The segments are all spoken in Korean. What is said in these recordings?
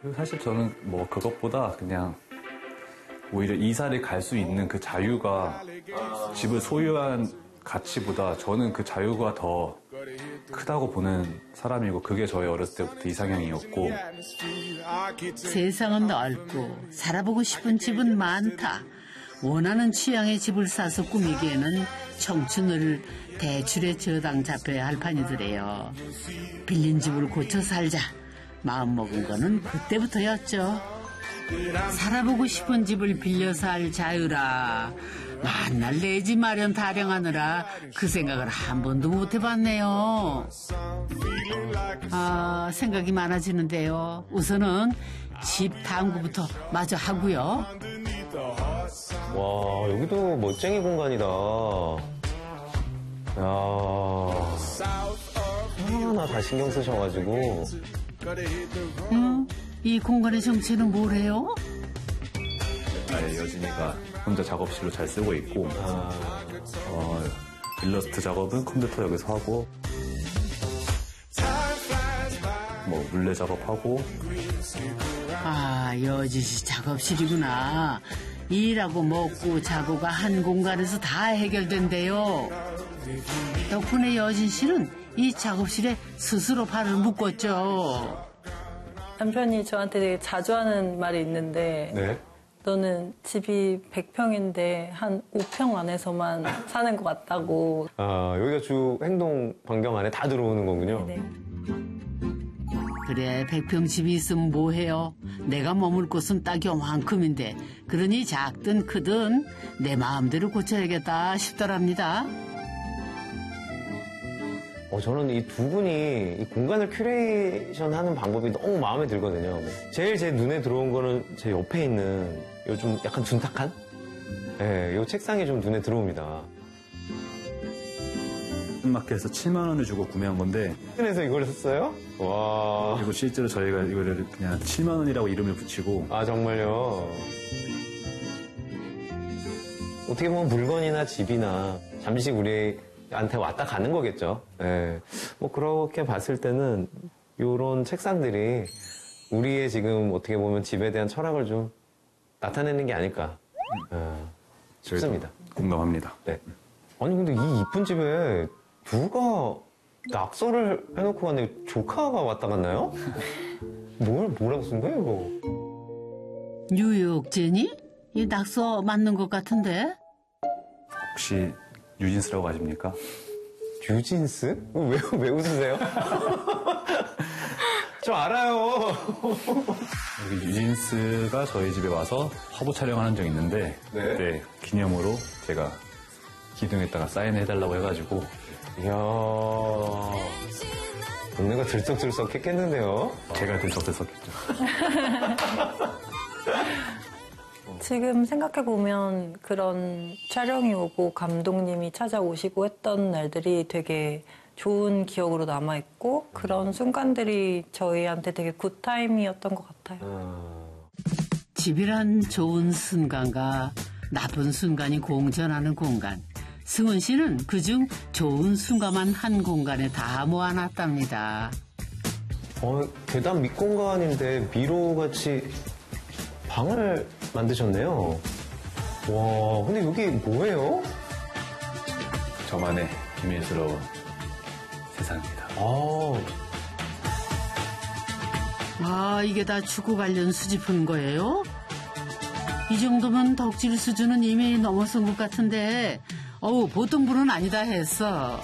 사실 저는 뭐 그것보다 그냥 오히려 이사를 갈 수 있는 그 자유가 집을 소유한 가치보다 저는 그 자유가 더 크다고 보는 사람이고 그게 저의 어렸을 때부터 이상형이었고 세상은 넓고 살아보고 싶은 집은 많다. 원하는 취향의 집을 사서 꾸미기에는 청춘을 대출의 저당 잡혀야 할 판이더래요. 빌린 집을 고쳐 살자. 마음먹은 거는 그때부터였죠. 살아보고 싶은 집을 빌려 살 자유라. 만날 내 집 마련 타령하느라 그 생각을 한 번도 못 해봤네요. 아, 생각이 많아지는데요. 우선은 집 탐구부터 마저 하고요. 와, 여기도 멋쟁이 공간이다. 야, 하나하나 다 신경 쓰셔가지고. 이 공간의 정체는 뭐래요? 아예 여진이가 혼자 작업실로 잘 쓰고 있고 일러스트 작업은 컴퓨터 여기서 하고 뭐 물레 작업하고 아, 여진씨 작업실이구나. 일하고 먹고 자고가 한 공간에서 다 해결된대요. 덕분에 여진씨는 이 작업실에 스스로 발을 묶었죠. 남편이 저한테 되게 자주 하는 말이 있는데 네? 너는 집이 100평인데 한 5평 안에서만 사는 것 같다고. 아, 여기가 주 행동 반경 안에 다 들어오는 거군요. 네. 그래, 100평 집이 있으면 뭐해요? 내가 머물 곳은 딱 요만큼인데 그러니 작든 크든 내 마음대로 고쳐야겠다 싶더랍니다. 저는 이 두 분이 이 공간을 큐레이션 하는 방법이 너무 마음에 들거든요. 제일 제 눈에 들어온 거는 제 옆에 있는 요 좀 약간 둔탁한? 네, 요 책상이 좀 눈에 들어옵니다. 마켓에서 7만 원을 주고 구매한 건데 그래서 이걸 샀어요? 와. 그리고 실제로 저희가 이거를 그냥 7만 원이라고 이름을 붙이고 아, 정말요? 어떻게 보면 물건이나 집이나 잠시 우리한테 왔다 가는 거겠죠. 네. 뭐 그렇게 봤을 때는 이런 책상들이 우리의 지금 어떻게 보면 집에 대한 철학을 좀 나타내는 게 아닐까 싶습니다. 공감합니다. 네. 아니 근데 이 이쁜 집에 누가 낙서를 해놓고 갔는데 조카가 왔다 갔나요? 뭐라고 쓴 거예요, 이거? 뉴욕 제니? 이 낙서 맞는 것 같은데? 혹시 뉴진스라고 아십니까? 뉴진스? 왜 웃으세요? 저 알아요. 여기 뉴진스가 저희 집에 와서 화보 촬영하는 적이 있는데 네? 그때 기념으로 제가 기둥에다가 사인해달라고 해가지고 이야, 동네가 들썩들썩 했겠는데요? 제가 들썩들썩했죠. 지금 생각해보면 그런 촬영이 오고 감독님이 찾아오시고 했던 날들이 되게 좋은 기억으로 남아있고 그런 순간들이 저희한테 되게 굿타임이었던 것 같아요. 집이란 좋은 순간과 나쁜 순간이 공존하는 공간. 승훈 씨는 그중 좋은 순간만 한 공간에 다 모아놨답니다. 계단 밑공간인데 미로같이 방을 만드셨네요. 와, 근데 여기 뭐예요? 저만의 비밀스러운 세상입니다. 아, 이게 다 축구 관련 수집한 거예요? 이 정도면 덕질 수준은 이미 넘어선 것 같은데 보통 분은 아니다 했어.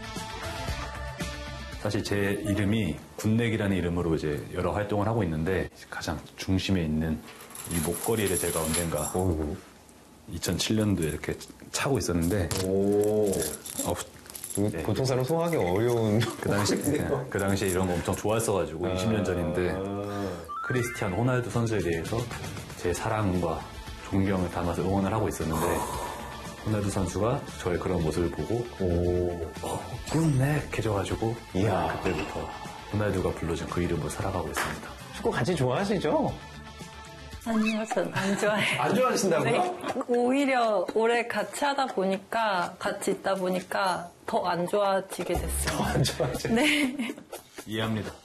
사실 제 이름이 굿넥이라는 이름으로 이제 여러 활동을 하고 있는데 가장 중심에 있는 이 목걸이를 제가 언젠가 2007년도에 이렇게 차고 있었는데 네. 보통 사람 소화하기 어려운 그 당시에 이런 거 엄청 좋아했어가지고 20년 전인데 크리스티안 호날두 선수에 대해서 제 사랑과 존경을 담아서 응원을 하고 있었는데 호날두 선수가 저의 그런 모습을 보고 굿넥 해줘가지고 그때부터 호날두가 불러준 그 이름으로 살아가고 있습니다. 축구 같이 좋아하시죠? 아니요, 전 안 좋아해요. 안 좋아하신다고요? 네. 오히려 오래 같이 하다 보니까, 같이 있다 보니까 더 안 좋아지게 됐어요. 더 안 좋아하죠? 네. 이해합니다.